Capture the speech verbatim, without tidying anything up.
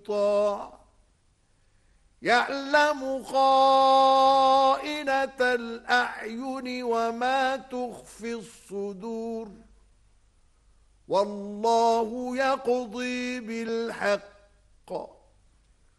مطاع يعلم خائنة الأعين وما تخفي الصدور والله يقضي بالحق